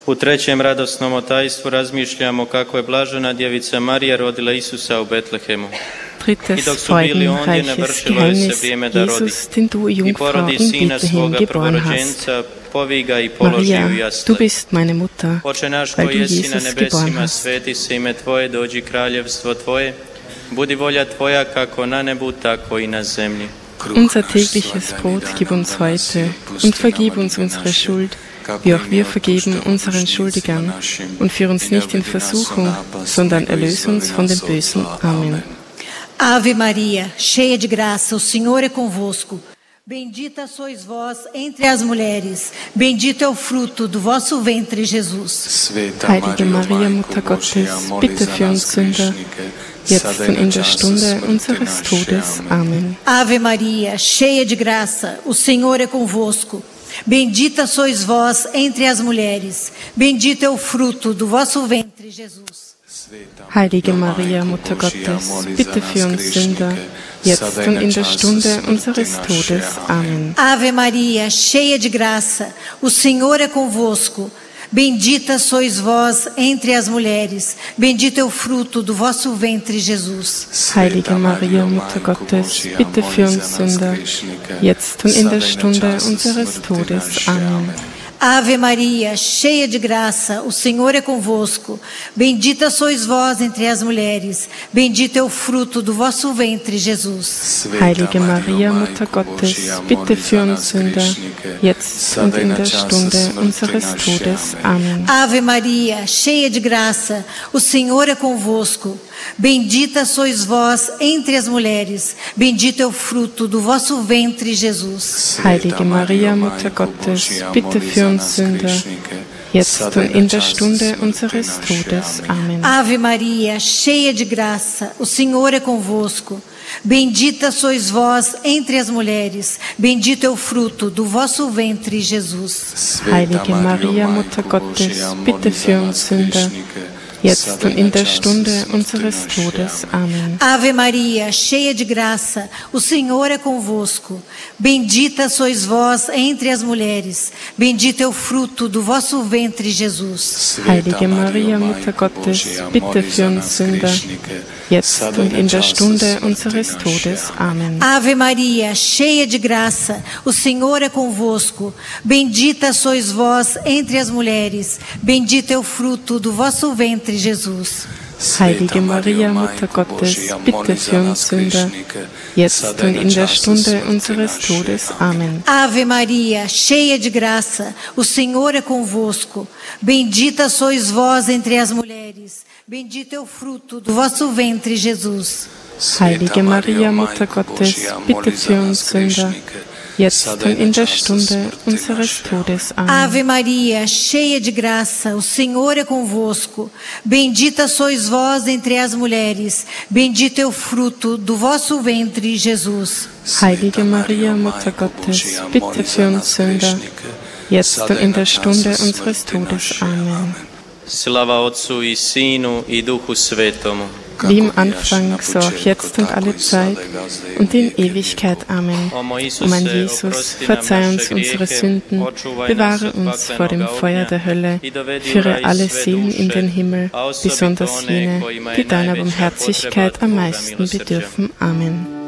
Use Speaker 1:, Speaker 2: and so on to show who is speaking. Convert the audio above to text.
Speaker 1: U trećem radosnom tajstvu razmišljamo kako je blažena djevica Marija rodila Isusa u Betlehemu.
Speaker 2: Drittes freudenreiches Geheimnis, Jesus, den du, Jungfrau, in Bethlehem geboren hast. Maria, du bist meine Mutter, weil du Jesus geboren hast. Unser tägliches Brot gib uns heute und vergib uns unsere Schuld, wie auch wir vergeben unseren Schuldigern, und führ uns nicht in Versuchung, sondern erlöse uns von dem Bösen. Amen.
Speaker 3: Ave Maria, cheia de graça, o Senhor é convosco. Bendita sois vós entre as mulheres, bendito é o fruto do vosso ventre, Jesus.
Speaker 2: Heilige Maria, Mutter Gottes, bitte für uns Sünder, jetzt und in der Stunde unseres Todes. Amen.
Speaker 3: Ave Maria, cheia de graça, o Senhor é convosco. Bendita sois vós entre as mulheres, bendito é o fruto do vosso ventre, Jesus.
Speaker 2: Heilige Maria, Mutter Gottes, bitte für uns Sünder, jetzt und in der Stunde unseres Todes. Amen.
Speaker 3: Ave Maria, cheia de graça, o Senhor é convosco. Bendita sois vós entre as mulheres, bendito é o fruto do vosso ventre, Jesus.
Speaker 2: Heilige Maria, Mutter Gottes, bitte für uns Sünder, jetzt und in der Stunde unseres Todes. Amen.
Speaker 3: Ave Maria, cheia de graça, o Senhor é convosco. Bendita sois vós entre as mulheres, bendito é o fruto do vosso ventre, Jesus.
Speaker 2: Heilige Maria, Mutter Gottes, bitte für uns Sünder, jetzt und in der Stunde unseres Todes. Amen.
Speaker 3: Ave Maria, cheia de graça, o Senhor é convosco. Bendita sois vós entre as mulheres, bendito é o fruto do vosso ventre, Jesus.
Speaker 2: Heilige Maria, Mutter Gottes, bitte für uns Sünder, jetzt und in der Stunde unseres Todes. Amen.
Speaker 3: Ave Maria, cheia de graça, o Senhor é convosco. Bendita sois vós entre as mulheres, bendito é o fruto do vosso ventre, Jesus.
Speaker 2: Heilige Maria, Mutter Gottes, bitte für uns Sünder, jetzt und in der Stunde unseres Todes. Amen.
Speaker 3: Ave Maria, cheia de graça, o Senhor é convosco. Bendita sois vós entre as mulheres, bendito é o fruto do vosso ventre, Jesus.
Speaker 2: Heilige Maria, Mutter Gottes, bitte für uns Sünder, jetzt und in der Stunde unseres Todes. Amen.
Speaker 3: Ave Maria, cheia de graça, o Senhor é convosco. Bendita sois vós entre as mulheres, bendito é o fruto do vosso ventre, Jesus.
Speaker 2: Heilige Maria, Mutter Gottes, bitte für uns Sünder, jetzt und in der Stunde unseres Todes. Amen.
Speaker 3: Ave Maria, cheia de graça, o Senhor é convosco. Bendita sois vós entre as mulheres, bendito é o fruto do vosso ventre, Jesus.
Speaker 2: Heilige Maria, Mutter Gottes, bitte für uns Sünder, jetzt und in der Stunde unseres Todes. Amen.
Speaker 3: Ave Maria, cheia de graça, o Senhor é convosco. Bendita sois vós entre as mulheres, bendito é o fruto do vosso ventre, Jesus.
Speaker 2: Heilige Maria, Mutter Gottes, bitte für uns Sünder, jetzt und in der Stunde unseres Todes. Amen.
Speaker 1: Slava Otcu i Sinu i Duhu Svetomu.
Speaker 2: Wie im Anfang, so auch jetzt und alle Zeit und in Ewigkeit. Amen. O mein Jesus, verzeih uns unsere Sünden, bewahre uns vor dem Feuer der Hölle, führe alle Seelen in den Himmel, besonders jene, die deiner Barmherzigkeit am meisten bedürfen. Amen.